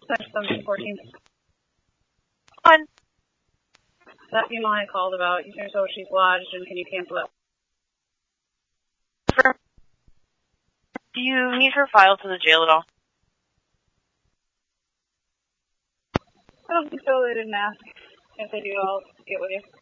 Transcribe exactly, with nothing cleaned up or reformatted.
seventeen fourteen. On. That email I called about, you so she's lodged, and can you cancel it? Do you need her file to the jail at all? I don't think so. They didn't ask. If they do, I'll get with you.